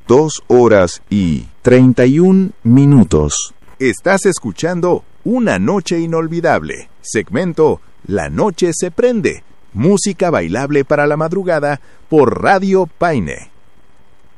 2 horas y 31 minutos. Estás escuchando Una Noche Inolvidable, segmento La Noche se Prende, música bailable para la madrugada por Radio Paine.